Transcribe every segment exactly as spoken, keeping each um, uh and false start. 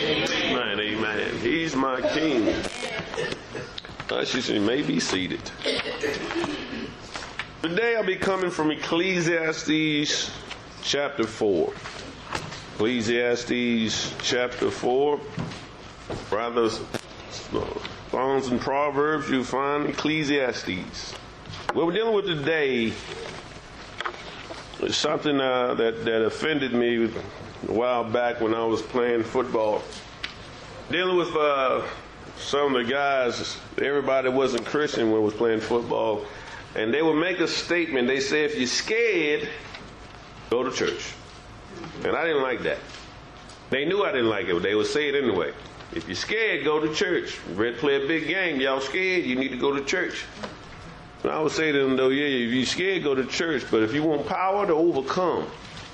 Amen, amen. He's my king. Ushers, you may be seated. Today I'll be coming from Ecclesiastes chapter four. Ecclesiastes chapter four. Rather, Songs and Proverbs, you find Ecclesiastes. What we're dealing with today is something uh, that, that offended me a while back when I was playing football. Dealing with uh, some of the guys, everybody wasn't Christian when I was playing football, and they would make a statement. They say, if you're scared, go to church. And I didn't like that. They knew I didn't like it, but they would say it anyway. If you're scared, go to church. Ready to play a big game. Y'all scared, you need to go to church. And I would say to them, though, yeah, if you're scared, go to church. But if you want power to overcome,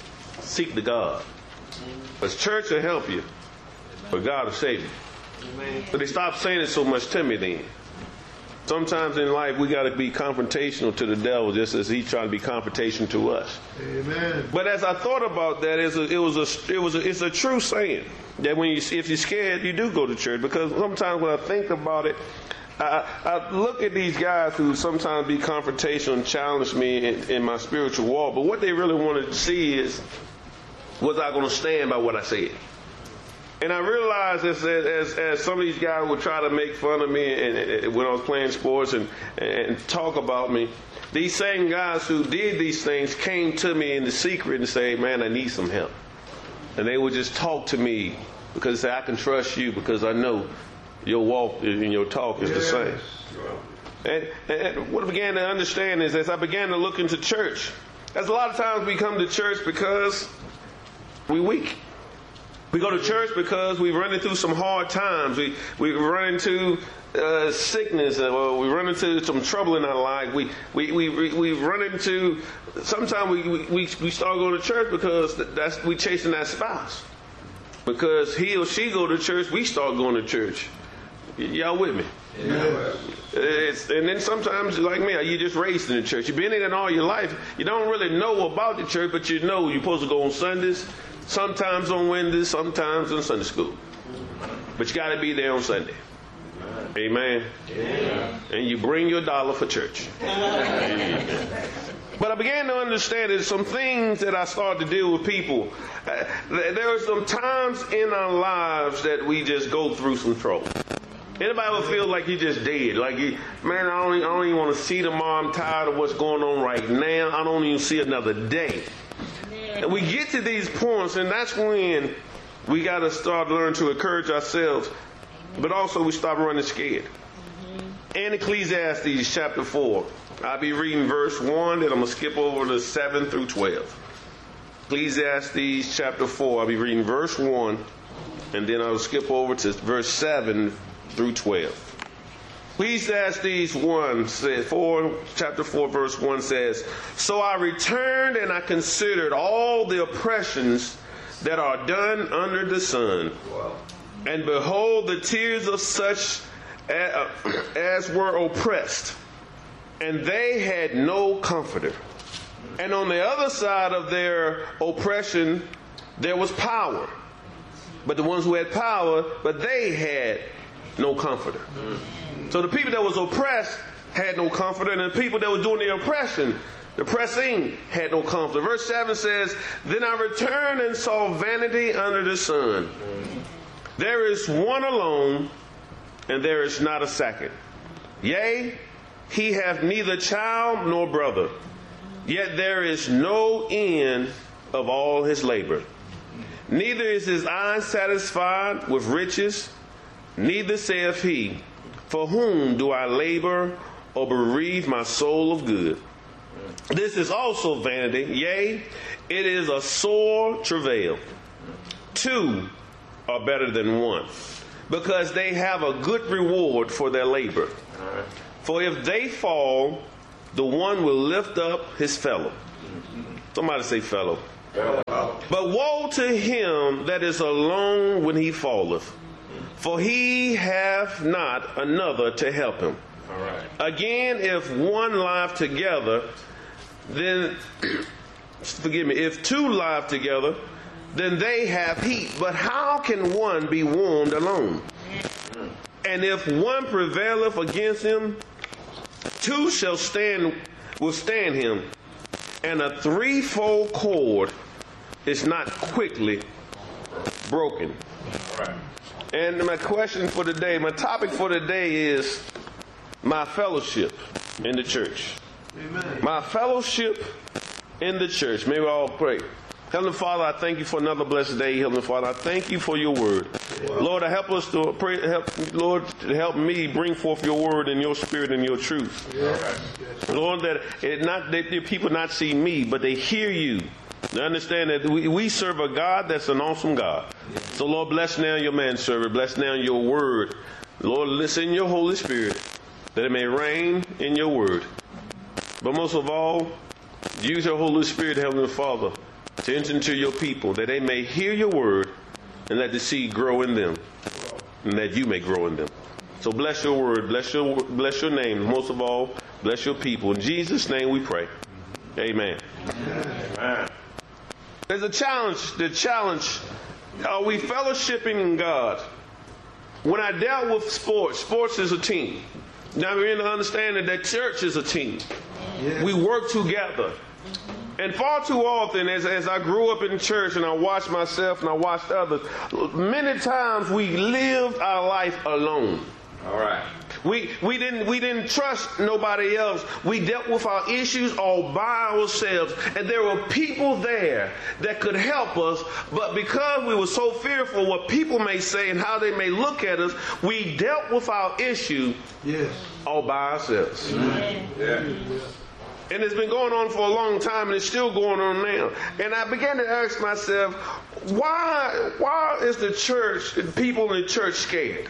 seek the God. Because church will help you, but God will save you. Amen. But they stopped saying it so much to me then. Sometimes in life, we got to be confrontational to the devil just as he's trying to be confrontational to us. Amen. But as I thought about that, it's a, it was a, it was a, it's a true saying that when you, if you're scared, you do go to church. Because sometimes when I think about it, I, I look at these guys who sometimes be confrontational and challenge me in, in my spiritual walk. But what they really wanted to see is, was I going to stand by what I said? And I realized as, as, as some of these guys would try to make fun of me and, and when I was playing sports and, and talk about me, these same guys who did these things came to me in the secret and say, man, I need some help. And they would just talk to me because they say, I can trust you because I know your walk and your talk is yes. the same. And, and what I began to understand is as I began to look into church, as a lot of times we come to church because we're weak. We go to church because we've run into some hard times. We we run into uh, sickness, or we run into some trouble in our life. We we we we run into. Sometimes we we we start going to church because that's we chasing that spouse. Because he or she go to church, we start going to church. Y- y'all with me? Yeah. It's, and then sometimes, like me, you just raised in the church. You've been in it all your life. You don't really know about the church, but you know you're supposed to go on Sundays. Sometimes on Wednesdays, sometimes on Sunday school. But you got to be there on Sunday. Amen. Amen. And you bring your dollar for church. Amen. But I began to understand that some things that I started to deal with people. Uh, there are some times in our lives that we just go through some trouble. Anybody ever feel like you just dead? Like, you, man, I don't, I don't even want to see tomorrow. I'm tired of what's going on right now. I don't even see another day. And we get to these points, and that's when we got to start learning to encourage ourselves, but also we stop running scared. Mm-hmm. In Ecclesiastes chapter four, I'll be reading verse one, then I'm going to skip over to seven through twelve. Ecclesiastes chapter four, I'll be reading verse one, and then I'll skip over to verse seven through twelve. Ecclesiastes one says, four, chapter four, verse one says, so I returned and I considered all the oppressions that are done under the sun. Wow. And behold, the tears of such as were oppressed, and they had no comforter. And on the other side of their oppression, there was power. But the ones who had power, but they had no comforter. Mm. So the people that was oppressed had no comforter, and the people that were doing the oppression, the oppressing, had no comforter. Verse seven says, then I returned and saw vanity under the sun. Mm. There is one alone, and there is not a second. Yea, he hath neither child nor brother, yet there is no end of all his labor. Neither is his eye satisfied with riches, neither saith he, for whom do I labor or bereave my soul of good? This is also vanity, yea, it is a sore travail. Two are better than one, because they have a good reward for their labor. For if they fall, the one will lift up his fellow. Somebody say fellow. But woe to him that is alone when he falleth, for he hath not another to help him. All right. Again, if one lieth together, then, forgive me, if two lieth together, then they have heat. But how can one be warmed alone? And if one prevaileth against him, two shall stand, withstand him. And a threefold cord is not quickly broken. And my question for today, my topic for today is my fellowship in the church. Amen. My fellowship in the church. May we all pray. Heavenly Father, I thank you for another blessed day. Heavenly Father, I thank you for your word. Wow. Lord, help us to pray. Help, Lord, help me bring forth your word and your spirit and your truth. Yes. Lord, that it not that the people not see me, but they hear you. They understand that we, we serve a God that's an awesome God. Yes. So, Lord, bless now your manservant. Bless now your word. Lord, listen your Holy Spirit, that it may reign in your word. But most of all, use your Holy Spirit, Heavenly Father, to enter into your people, that they may hear your word and let the seed grow in them, and that you may grow in them. So bless your word, bless your bless your name. Most of all, bless your people. In Jesus' name we pray. Amen. Amen. There's a challenge. The challenge, are we fellowshipping in God? When I dealt with sports, sports is a team. Now we're to understand that the church is a team. Yes. We work together. And far too often, as, as I grew up in church and I watched myself and I watched others, many times we lived our life alone. All right. We we didn't we didn't trust nobody else. We dealt with our issues all by ourselves. And there were people there that could help us, but because we were so fearful what people may say and how they may look at us, we dealt with our issue yes. all by ourselves. Amen. Yeah. And it's been going on for a long time, and it's still going on now. And I began to ask myself, why why is the church, people in the church scared?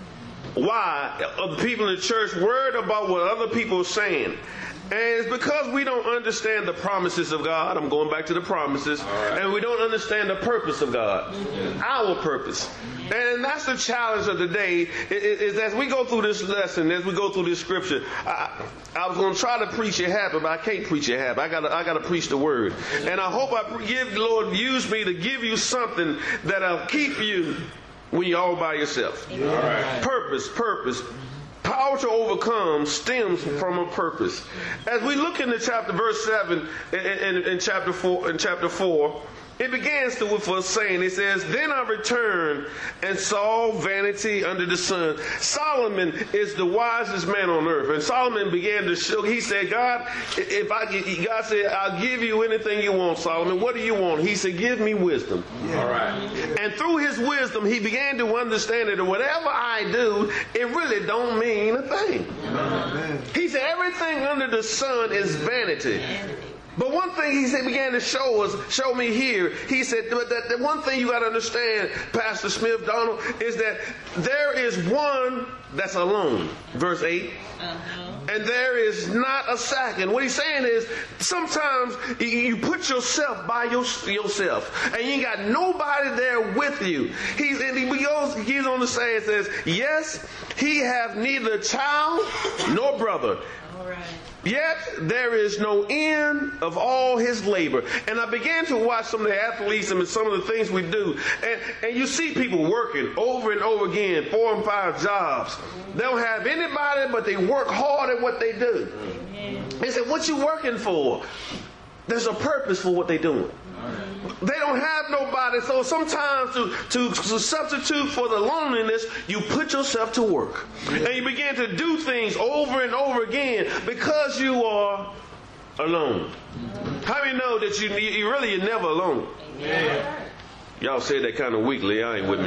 Why are the people in the church worried about what other people are saying? And it's because we don't understand the promises of God. I'm going back to the promises. Right. And we don't understand the purpose of God. Mm-hmm. Our purpose. And that's the challenge of the day, is, is as we go through this lesson, as we go through this scripture, I, I was going to try to preach a habit, but I can't preach a habit. I got I got to preach the word. And I hope I give, Lord, use me to give you something that'll keep you when you're all by yourself. All right. Purpose, purpose. Power to overcome stems from a purpose. As we look into chapter verse seven in, in, in chapter four, in chapter four, it begins to with us saying, it says, "Then I returned and saw vanity under the sun." Solomon is the wisest man on earth, and Solomon began to show. He said, "God, if I, God said, I'll give you anything you want, Solomon. What do you want?" He said, "Give me wisdom." Yeah. All right. And through his wisdom, he began to understand that whatever I do, it really don't mean a thing. Amen. He said, everything under the sun is vanity. But one thing he said began to show us, show me here, he said that the one thing you got to understand, Pastor Smith Donald, is that there is one that's alone. Verse eight. Uh-huh. And there is not a second. What he's saying is, sometimes you put yourself by your, yourself, and you ain't got nobody there with you. He's, and he goes, he goes on to say, it says, "Yes, he hath neither child nor brother. All right. Yet there is no end of all his labor." And I began to watch some of the athletes and some of the things we do. And, and you see people working over and over again, four and five jobs. They don't have anybody, but they work hard at what they do. They said, "What you working for?" There's a purpose for what they're doing. They don't have nobody, so sometimes to, to, to substitute for the loneliness, you put yourself to work. And you begin to do things over and over again because you are alone. How many know that you, you really you're never alone? Yeah. Y'all say that kind of weakly. I ain't with me.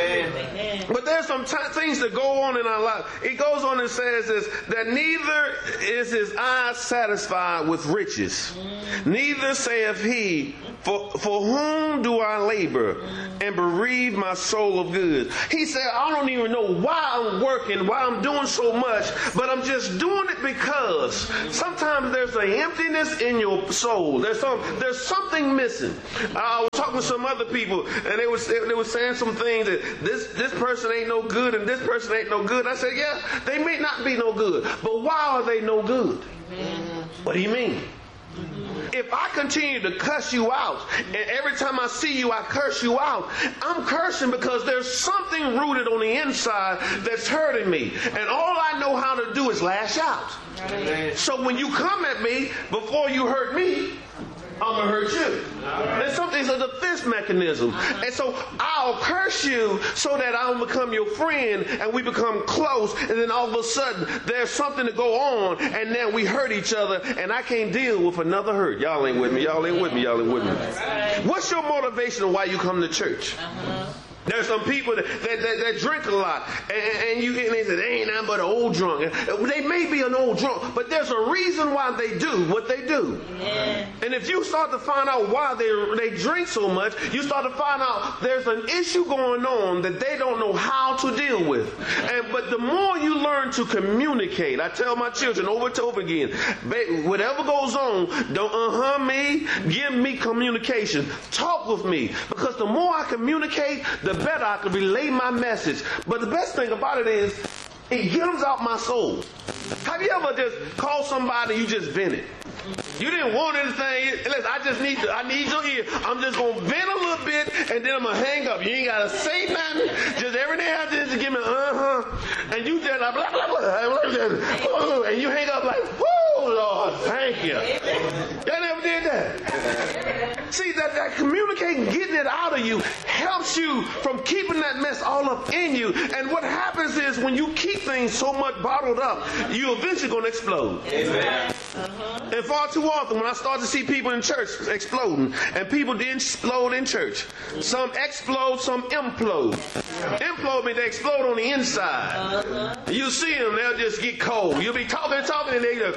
Amen. But there's some t- things that go on in our life. It goes on and says this, that neither is his eye satisfied with riches, neither saith he, For, for whom do I labor and bereave my soul of goods? He said, I don't even know why I'm working, why I'm doing so much, but I'm just doing it because sometimes there's an emptiness in your soul. There's some, there's something missing. I was talking to some other people, and they were, they were saying some things that this, this person ain't no good and this person ain't no good. I said, yeah, they may not be no good, but why are they no good? What do you mean? If I continue to cuss you out, and every time I see you, I curse you out, I'm cursing because there's something rooted on the inside that's hurting me. And all I know how to do is lash out. So when you come at me, before you hurt me, I'm going to hurt you. And something's a defense mechanism. And so I'll curse you so that I'll become your friend and we become close. And then all of a sudden there's something to go on and then we hurt each other and I can't deal with another hurt. Y'all ain't with me. Y'all ain't with me. Y'all ain't with me. What's your motivation of why you come to church? There's some people that, that, that, that drink a lot, and, and you and they say they ain't nothing but an old drunk. They may be an old drunk, but there's a reason why they do what they do. Yeah. And if you start to find out why they they drink so much, you start to find out there's an issue going on that they don't know how to deal with. And but the more you learn to communicate, I tell my children over and over again, whatever goes on, don't uh-huh me, give me communication, talk with me, because the more I communicate, the better I can relay my message. But the best thing about it is, it gets out my soul. Have you ever just called somebody you just vented? You didn't want anything. Listen, I just need to, I need your ear. I'm just going to vent a little bit, and then I'm going to hang up. You ain't got to say nothing. Just every now and then, just give me uh-huh. And you just like, blah, blah, blah, and you hang up like, whoo, Lord, thank you. Y'all never did that. See, that, that communicating, getting it out of you, helps you from keeping that mess all up in you. And what happens is when you keep things so much bottled up, you're eventually going to explode. Amen. Uh-huh. And far too often, when I start to see people in church exploding, and people didn't explode in church. Some explode, some implode. Implode means they explode on the inside. Uh-huh. You see them, they'll just get cold. You'll be talking and talking, and they just...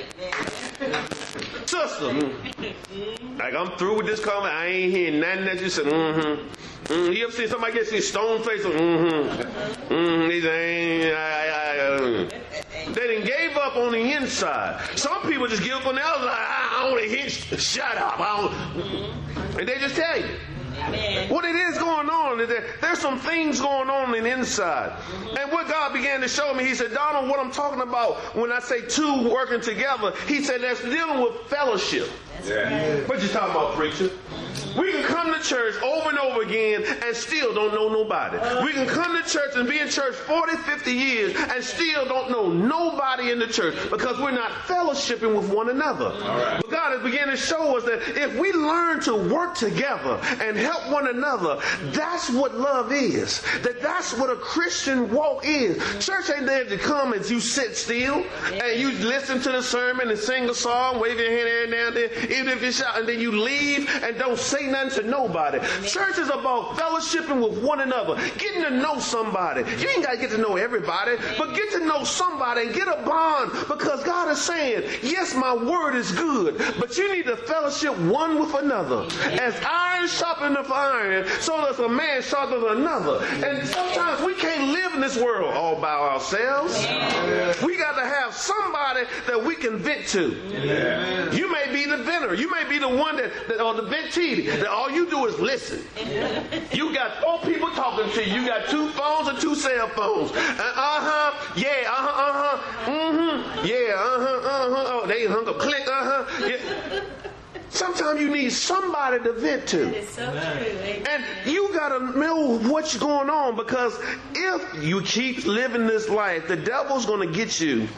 Sister, like I'm through with this comment. I ain't hearing nothing that you said. Mm-hmm. Mm-hmm. You ever see somebody get see stone face? Mm-hmm. Mm-hmm. They say, I, I, I, uh. They done gave up on the inside. Some people just give up on the outside. Like, I don't want to hear. Shut up. I don't. And they just tell you. Amen. What it is going on is that there's some things going on in the inside. Mm-hmm. And what God began to show me, he said, Donald, what I'm talking about when I say two working together, he said that's dealing with fellowship. Yeah. What you talking about, preacher? We can come to church over and over again and still don't know nobody. We can come to church and be in church forty, fifty years and still don't know nobody in the church because we're not fellowshipping with one another. Right. But God is beginning to show us that if we learn to work together and help one another, that's what love is. That that's what a Christian walk is. Church ain't there to come and you sit still and you listen to the sermon and sing a song, wave your hand every now and then, even if you shout, and then you leave and don't say nothing to nobody. Church is about fellowshipping with one another, getting to know somebody. You ain't got to get to know everybody, but get to know somebody and get a bond, because God is saying, yes, my word is good, but you need to fellowship one with another. As iron sharpeneth iron, so does a man sharpen another. And sometimes we can't live in this world all by ourselves. We got to have somebody that we can vent to. You may be the venter. You may be the one that, that or the ventee. That all you do is listen. You got four people talking to you. You got two phones and two cell phones. Uh huh. Yeah. Uh huh. Uh huh. Mm-hmm. Yeah. Uh huh. Uh huh. Oh, they hung up. Click. Uh huh. Yeah. Sometimes you need somebody to vent to. That is so true. And you got to know what's going on, because if you keep living this life, the devil's going to get you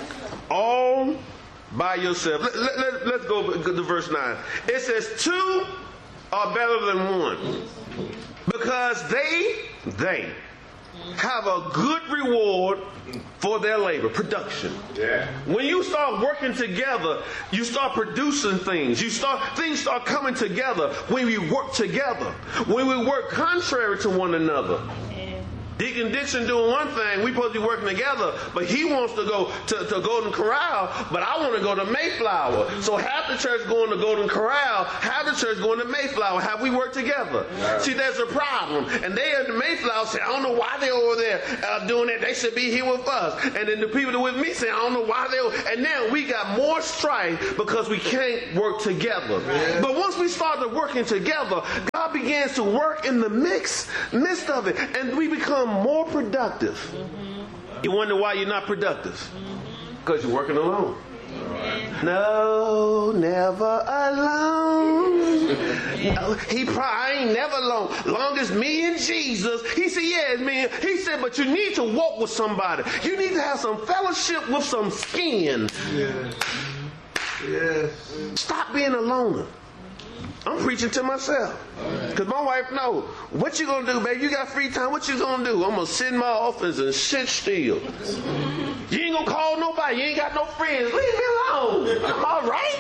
all by yourself. Let, let, let, let's go to verse nine. It says, two are better than one, because they, they have a good reward for their labor, production. Yeah. When you start working together, you start producing things. You start things start coming together when we work together. When we work contrary to one another. Deacon Dixon doing one thing, we supposed to be working together, but he wants to go to, to Golden Corral, but I want to go to Mayflower. So half the church going to Golden Corral, half the church going to Mayflower. Have we worked together? Yeah. See, there's a problem. And they at the Mayflower say, I don't know why they're over there uh, doing that. They should be here with us. And then the people that with me say, I don't know why they're... And now we got more strife because we can't work together. Yeah. But once we started working together, God begins to work in the mix, midst of it, and we become more productive. Mm-hmm. You wonder why you're not productive? Because mm-hmm. you're working alone. No, never alone. No, he probably I ain't never alone. Long as me and Jesus. He said, yeah, man. He said, but you need to walk with somebody. You need to have some fellowship with some skin. Yes. Yes. Stop being a loner. I'm preaching to myself. Because my wife knows. What you going to do, baby? You got free time. What you going to do? I'm going to sit in my office and sit still. You ain't going to call nobody. You ain't got no friends. Leave me alone. I'm all right.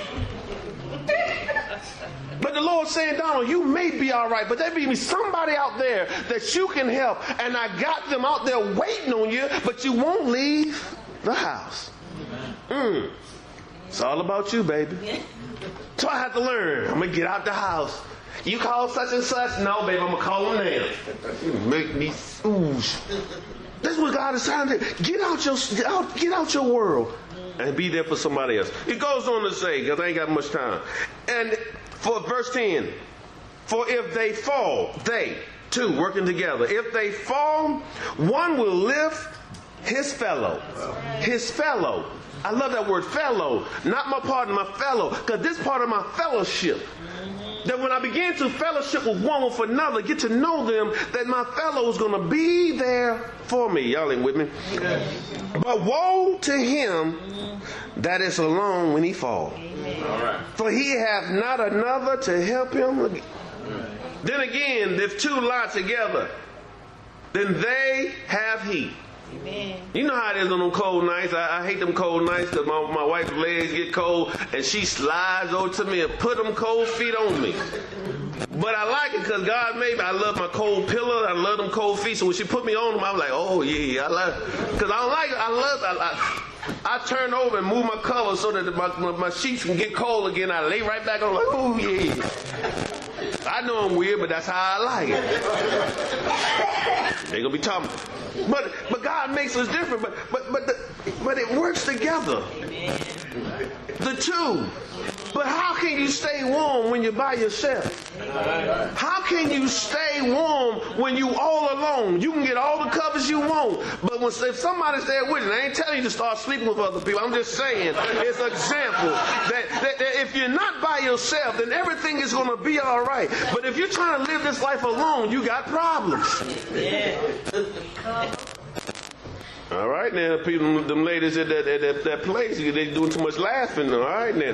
But the Lord's saying, Donald, you may be all right, but there may be somebody out there that you can help. And I got them out there waiting on you, but you won't leave the house. Mm. It's all about you, baby. So I have to learn. I'm going to get out the house. You call such and such? No, baby, I'm going to call them now. You make me ooze. That's what God is trying to do. Get out your, get out, get out your world and be there for somebody else. It goes on to say, because I ain't got much time. And for verse ten, for if they fall, they, two, working together, if they fall, one will lift his fellow. His fellow. I love that word, fellow. Not my partner, my fellow. Because this part of my fellowship. That when I begin to fellowship with one with another, get to know them, that my fellow is going to be there for me. Y'all ain't with me? But woe to him that is alone when he falls. For he hath not another to help him. Then again, if two lie together, then they have heat. Amen. You know how it is on them cold nights. I, I hate them cold nights because my, my wife's legs get cold and she slides over to me and put them cold feet on me. But I like it because God made me. I love my cold pillow. I love them cold feet. So when she put me on them, I'm like, oh yeah, I love it. Because I don't like it. I love it. I, I, I turn over and move my covers so that my, my, my sheets can get cold again. I lay right back on like, oh yeah. I know I'm weird, but that's how I like it. They're gonna be talking. But but God makes us different. But but but the, but it works together. The two. But how can you stay warm when you're by yourself? How can you stay warm when you all alone? You can get all the covers you want, but when if somebody's there with you, I ain't telling you to start sleeping with other people. I'm just saying it's an example that, that, that if you're not by yourself, then everything is going to be all right. But if you're trying to live this life alone, you got problems. Yeah. All right, now, people, them ladies at that, at that, that place, they doing too much laughing. All right, now.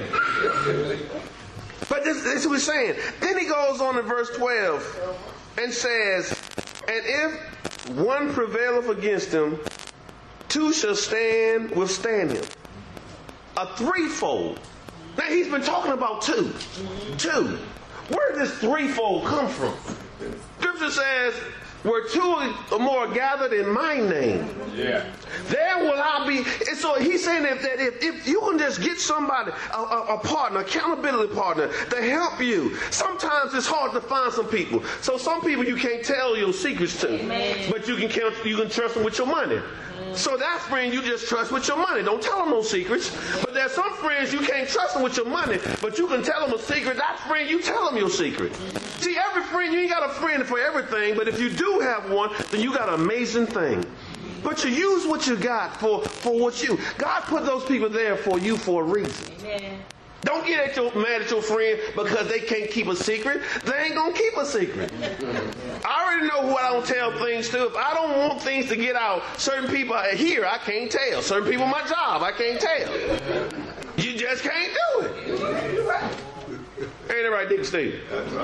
But this, this is what he's saying. Then he goes on in verse twelve and says, and if one prevaileth against him, two shall stand withstand him. A threefold. Now, he's been talking about two. Two. Where did this threefold come from? Scripture says, where two or more gathered in my name, yeah, there will I be. And so he's saying that, that if, if you can just get somebody, a, a, a partner, accountability partner, to help you. Sometimes it's hard to find some people. So some people you can't tell your secrets to, amen, but you can count, you can trust them with your money. So that friend you just trust with your money. Don't tell them no secrets. But there's some friends you can't trust them with your money, but you can tell them a secret. That friend, you tell them your secret. See, every friend, you ain't got a friend for everything, but if you do have one, then you got an amazing thing. But you use what you got for, for what you. God put those people there for you for a reason. Amen. Don't get at your, mad at your friend because they can't keep a secret. They ain't going to keep a secret. I already know who I don't tell things to. If I don't want things to get out, certain people here, I can't tell. Certain people in my job, I can't tell. You just can't do it. Ain't it right, Dick Steve?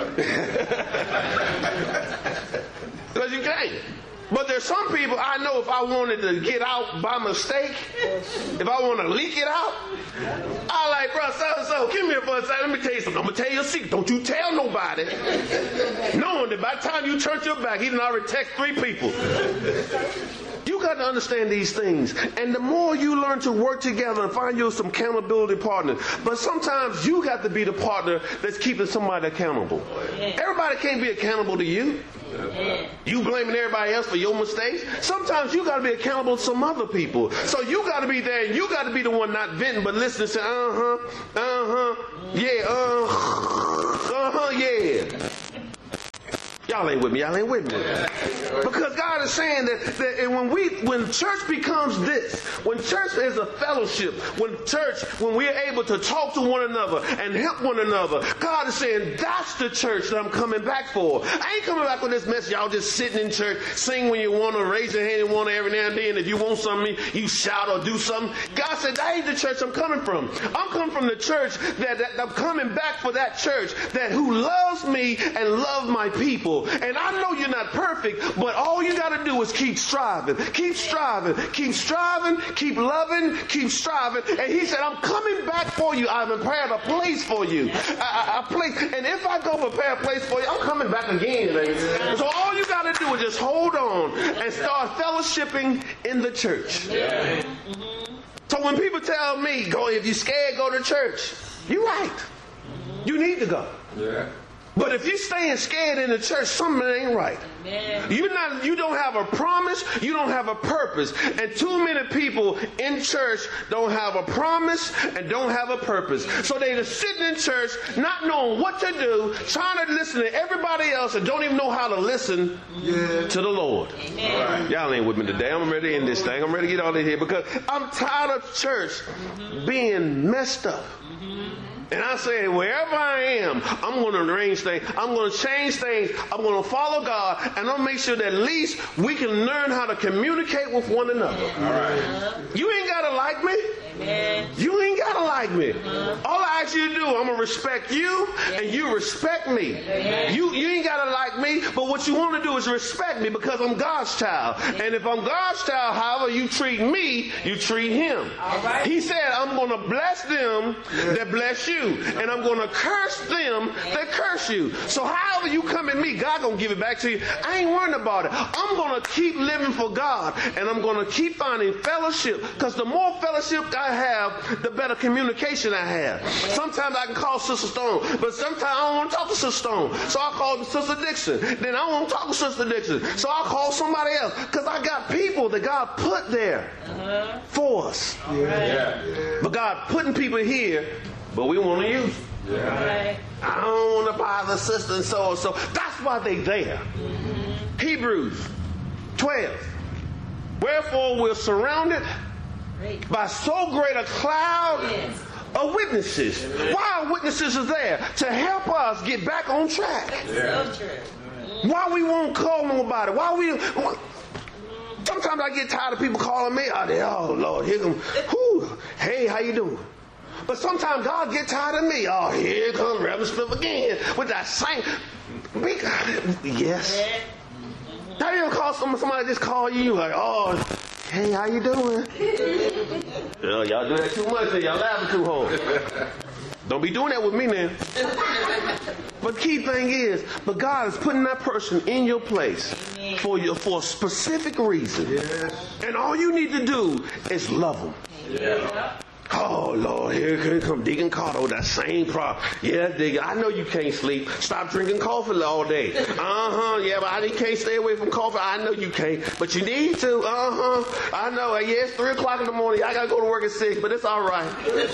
Because you can't. But there's some people I know if I wanted to get out by mistake, if I want to leak it out, I like, bro, so so, give me a buzz. Let me tell you something. I'm going to tell you a secret. Don't you tell nobody. Knowing that by the time you turn your back, he done already text three people. You got to understand these things. And the more you learn to work together and find you some accountability partners, but sometimes you got to be the partner that's keeping somebody accountable. Everybody can't be accountable to you. You blaming everybody else for your mistakes. Sometimes you got to be accountable to some other people. So you got to be there and you got to be the one not venting but listening and say, uh-huh, uh-huh, yeah, uh, uh-huh, yeah. Y'all ain't with me. Y'all ain't with me. Because God is saying that, that and when we, when church becomes this, when church is a fellowship, when church, when we're able to talk to one another and help one another, God is saying that's the church that I'm coming back for. I ain't coming back with this mess. Y'all just sitting in church, sing when you want to, raise your hand and want to every now and then. If you want something, you shout or do something. God said that ain't the church I'm coming from. I'm coming from the church that, that I'm coming back for that church that who loves me and loves my people. And I know you're not perfect, but all you got to do is keep striving, keep striving, keep striving, keep loving, keep striving. And he said, I'm coming back for you. I've prepared a place for you. A, a place. And if I go prepare a place for you, I'm coming back again, baby. So all you got to do is just hold on and start fellowshipping in the church. Yeah. So when people tell me, go, if you're scared, go to church. You're right. You need to go. Yeah. But if you're staying scared in the church, something ain't right. Amen. You're not, you don't have a promise, you don't have a purpose. And too many people in church don't have a promise and don't have a purpose. So they're just sitting in church, not knowing what to do, trying to listen to everybody else and don't even know how to listen yeah. to the Lord. Right. Y'all ain't with me today. I'm ready to end this thing. I'm ready to get out of here because I'm tired of church mm-hmm. being messed up. Mm-hmm. And I say, wherever I am, I'm going to arrange things. I'm going to change things. I'm going to follow God. And I'm going to make sure that at least we can learn how to communicate with one another. All right. You ain't got to like me. Amen. You ain't got to like me. Uh-huh. All I ask you to do, I'm going to respect you and you respect me. Amen. You you ain't got to like me, but what you want to do is respect me because I'm God's child. Amen. And if I'm God's child, however you treat me, you treat him. All right. He said, I'm going to bless them that bless you. And I'm going to curse them that curse you. So however you come at me, God going to give it back to you. I ain't worrying about it. I'm going to keep living for God. And I'm going to keep finding fellowship. Because the more fellowship I have, the better communication I have. Sometimes I can call Sister Stone. But sometimes I don't want to talk to Sister Stone. So I call Sister Dixon. Then I don't want to talk to Sister Dixon. So I call somebody else. Because I got people that God put there uh-huh. for us. Yeah. Yeah. But God putting people here, but we want to use them. Yeah. I don't want to bother sister and so and so. That's why they there. Mm-hmm. Hebrews twelve. Wherefore we're surrounded great. by so great a cloud yes. of witnesses. Yes. Why are witnesses are there? To help us get back on track. Yeah. So true. Why we won't call nobody? Why we... Why, sometimes I get tired of people calling me. Oh, they, oh Lord, here come. Whew, hey, how you doing? But sometimes God get tired of me. Oh, here comes Reverend Smith again with that same. Yes. How you gonna call somebody, somebody just call you like, oh, hey, how you doing? Well, y'all do that too much and y'all laughing too hard. Don't be doing that with me now. But key thing is, but God is putting that person in your place for you for a specific reason. Yes. And all you need to do is love them. Yeah. Oh, Lord, here, here come Deacon Carter with that same problem. Yeah, Deacon, I know you can't sleep. Stop drinking coffee all day. Uh-huh, yeah, but I can't stay away from coffee. I know you can't, but you need to. Uh-huh, I know. Yeah, it's three o'clock in the morning. I got to go to work at six, but it's all right.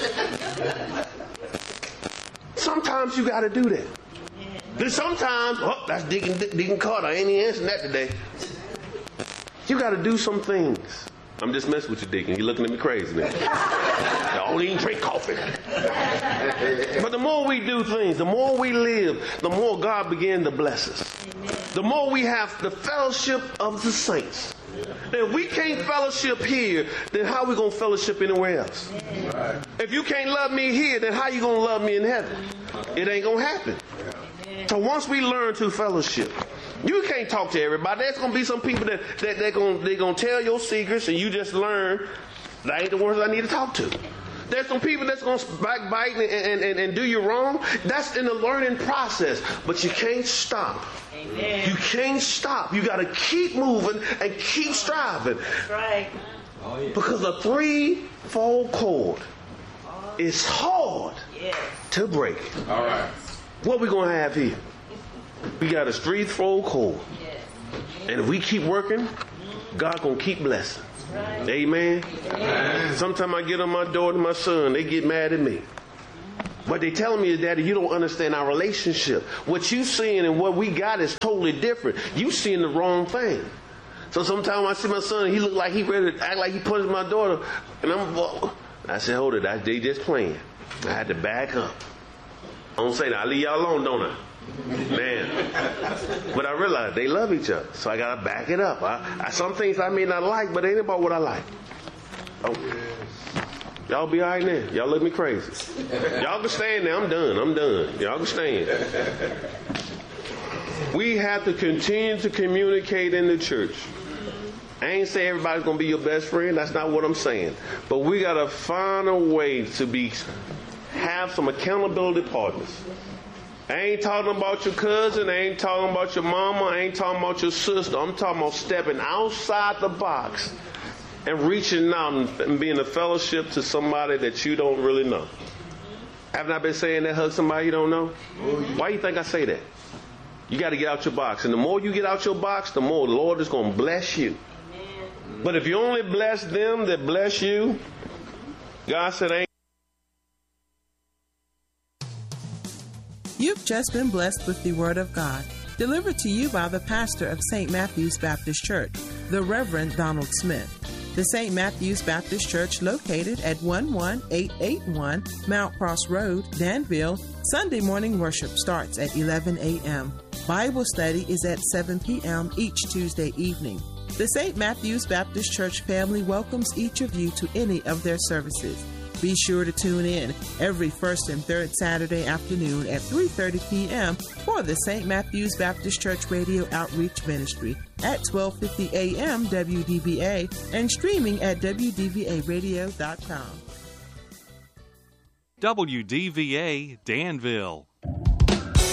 Sometimes you got to do that. Then sometimes, oh, that's Deacon, Deacon Carter. I ain't even answering that today. You got to do some things. I'm just messing with you, Deacon. You're looking at me crazy now. I don't even drink coffee. But the more we do things, the more we live, the more God begins to bless us. Amen. The more we have the fellowship of the saints. If we can't fellowship here, then how are we going to fellowship anywhere else? Right. If you can't love me here, then how are you going to love me in heaven? It ain't going to happen. So once we learn to fellowship, you can't talk to everybody. There's going to be some people that, that they're going they're going to tell your secrets and you just learn that ain't the ones I need to talk to. There's some people that's going to backbite and, and, and, and do you wrong. That's in the learning process. But you can't stop. Amen. You can't stop. You got to keep moving and keep striving. That's right. Oh, yeah. Because a three-fold cord is hard yes. to break. All right. What we going to have here? We got a three-fold cord. Yes. And if we keep working, God going to keep blessing. Right. Amen. Amen. Sometimes I get on my daughter and my son, they get mad at me. What they telling me is, Daddy, you don't understand our relationship. What you seeing and what we got is totally different. You seeing the wrong thing. So sometimes I see my son, he look like he ready to act like he punched my daughter, and I'm, I said, hold it, I, they just playing. I had to back up. I don't say that. I leave y'all alone, don't I? Man. But I realized they love each other, so I got to back it up. I, I, some things I may not like, but it ain't about what I like. Oh. Y'all be all right now. Y'all look me crazy. Y'all can stand there. I'm done. I'm done. Y'all can stand. We have to continue to communicate in the church. I ain't saying everybody's going to be your best friend. That's not what I'm saying. But we got to find a way to be have some accountability partners. I ain't talking about your cousin. I ain't talking about your mama. I ain't talking about your sister. I'm talking about stepping outside the box and reaching out and being a fellowship to somebody that you don't really know. Haven't I been saying that? Hug somebody you don't know? Why do you think I say that? You got to get out your box. And the more you get out your box, the more the Lord is going to bless you. But if you only bless them that bless you, God said ain't. You've just been blessed with the Word of God, delivered to you by the pastor of Saint Matthew's Baptist Church, the Reverend Donald Smith. The Saint Matthew's Baptist Church, located at one one eight eight one Mount Cross Road, Danville. Sunday morning worship starts at eleven a.m. Bible study is at seven p.m. each Tuesday evening. The Saint Matthew's Baptist Church family welcomes each of you to any of their services. Be sure to tune in every first and third Saturday afternoon at three thirty p.m. for the Saint Matthew's Baptist Church Radio Outreach Ministry at twelve fifty a.m. W D V A and streaming at w d v a radio dot com. W D V A Danville.